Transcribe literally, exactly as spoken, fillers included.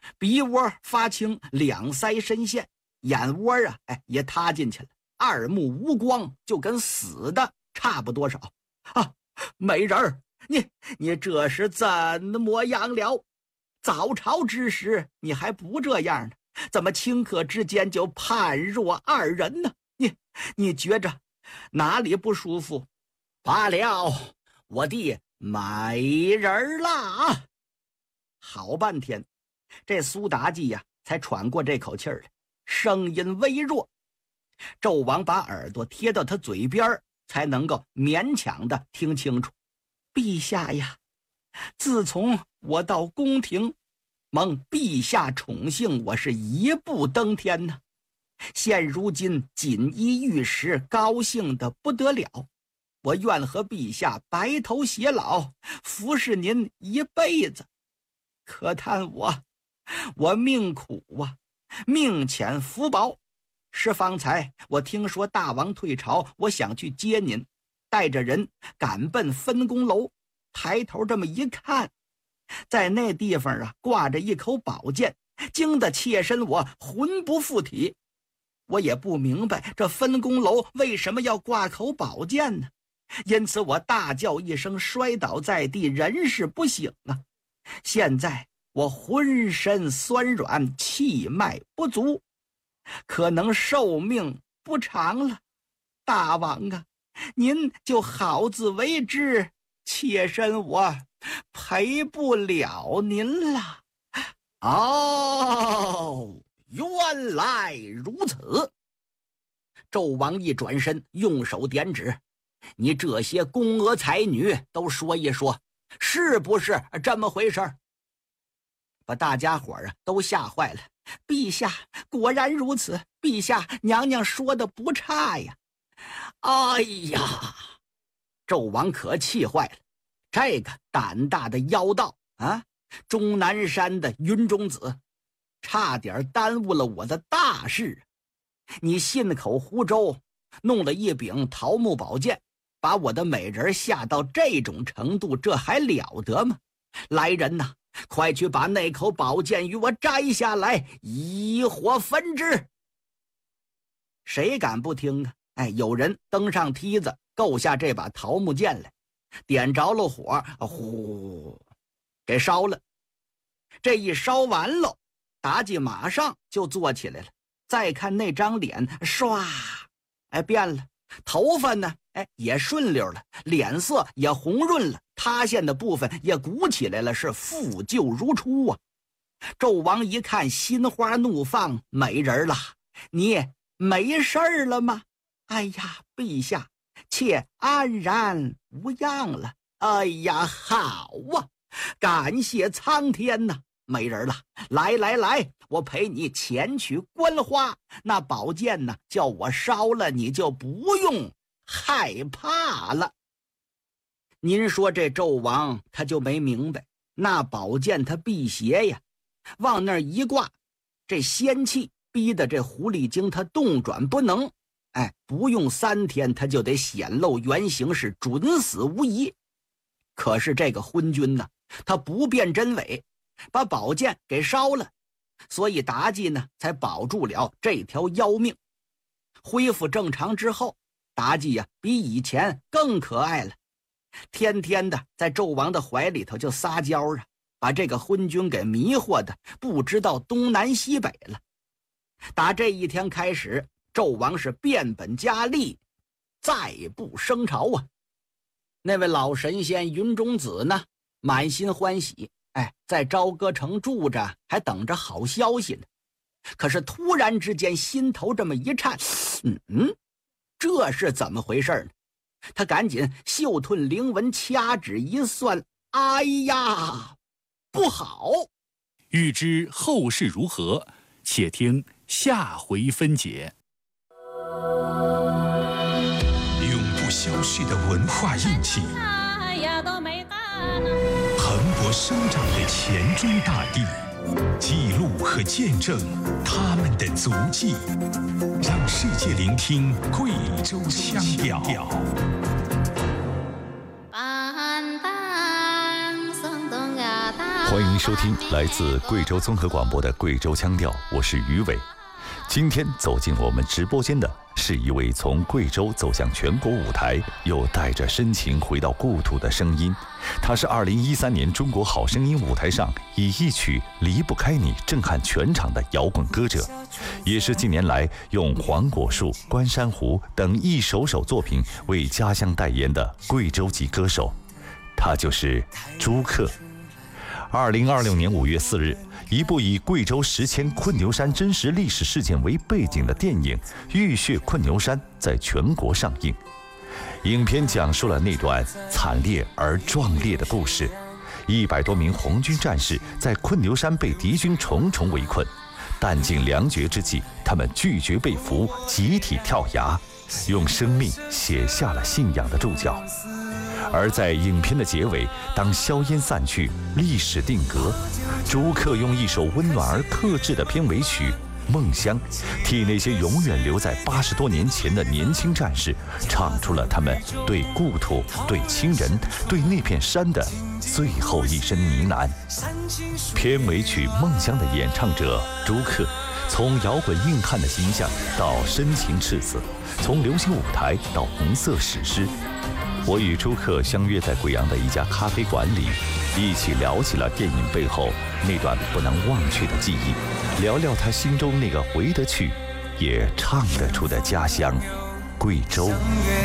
鼻窝发青，两腮深陷，眼窝啊，哎，也塌进去了，二目无光，就跟死的差不多少啊！美人儿，你你这是怎么样了？早朝之时你还不这样呢，怎么顷刻之间就判若二人呢？你你觉着哪里不舒服？罢了，我的美人啦！好半天，这苏妲己呀、啊、才喘过这口气儿来，声音微弱。纣王把耳朵贴到他嘴边，才能够勉强的听清楚。陛下呀，自从我到宫廷，蒙陛下宠幸，我是一步登天呢。现如今锦衣玉食，高兴得不得了。我愿和陛下白头偕老，服侍您一辈子。可叹我，我命苦啊，命浅福薄。是方才我听说大王退朝，我想去接您，带着人赶奔分宫楼。抬头这么一看，在那地方啊挂着一口宝剑，惊得切身我魂不附体。我也不明白这分宫楼为什么要挂口宝剑呢？因此我大叫一声，摔倒在地，人事不省啊！现在我浑身酸软，气脉不足，可能寿命不长了。大王啊，您就好自为之，妾身我陪不了您了。哦，原来如此。纣王一转身，用手点指，你这些宫娥才女都说一说，是不是这么回事？把大家伙啊都吓坏了。陛下，果然如此，陛下娘娘说的不差呀。哎呀，纣王可气坏了，这个胆大的妖道啊，终南山的云中子，差点耽误了我的大事。你信口胡诌，弄了一柄桃木宝剑，把我的美人吓到这种程度，这还了得吗？来人呐，快去把那口宝剑与我摘下来，以火焚之！谁敢不听啊？哎，有人登上梯子，够下这把桃木剑来，点着了火，呼，给烧了。这一烧完了，妲己马上就坐起来了。再看那张脸，唰，哎，变了，头发呢，哎，也顺溜了，脸色也红润了，塌陷的部分也鼓起来了，是复旧如初啊！纣王一看，心花怒放，美人啦，你没事儿了吗？哎呀，陛下，妾安然无恙了。哎呀，好啊，感谢苍天呐！美人啦，来来来，我陪你前去观花，那宝剑呢，叫我烧了，你就不用害怕了。您说这纣王他就没明白，那宝剑他辟邪呀，往那儿一挂，这仙气逼得这狐狸精他动转不能，哎，不用三天他就得显露原形，是准死无疑。可是这个昏君呢，他不辨真伪，把宝剑给烧了，所以妲己呢才保住了这条妖命。恢复正常之后，妲己呀比以前更可爱了，天天的在纣王的怀里头就撒娇啊，把这个昏君给迷惑的不知道东南西北了。打这一天开始，纣王是变本加厉，再不升朝啊。那位老神仙云中子呢，满心欢喜，哎，在朝歌城住着，还等着好消息呢。可是突然之间心头这么一颤，嗯嗯，这是怎么回事呢？他赶紧袖吞灵纹，掐指一算，哎呀，不好！ 欲知后事如何，且听下回分解。 永不消逝的文化印记，蓬勃生长的黔中大地，记录和见证他们的足迹，让世界聆听贵州腔调。 欢迎收听来自贵州综合广播的贵州腔调，我是于伟。今天走进我们直播间的是一位从贵州走向全国舞台，又带着深情回到故土的声音。他是二零一三年中国好声音舞台上以一曲《离不开你》震撼全场的摇滚歌者，也是近年来用《黄果树》《关山湖》等一首首作品为家乡代言的贵州籍歌手。他就是朱克。二零二六年五月四日，一部以贵州石阡困牛山真实历史事件为背景的电影《浴血困牛山》在全国上映。影片讲述了那段惨烈而壮烈的故事。一百多名红军战士在困牛山被敌军重重围困，弹尽粮绝之际，他们拒绝被俘，集体跳崖，用生命写下了信仰的注脚。而在影片的结尾，当硝烟散去，历史定格，朱克用一首温暖而克制的片尾曲《梦乡》，替那些永远留在八十多年前的年轻战士唱出了他们对故土、对亲人、对那片山的最后一声呢喃。片尾曲《梦乡》的演唱者朱克，从摇滚硬汉的形象到深情赤子，从流行舞台到红色史诗。我与朱克相约在贵阳的一家咖啡馆里，一起聊起了电影背后那段不能忘却的记忆，聊聊他心中那个回得去也唱得出的家乡——贵州。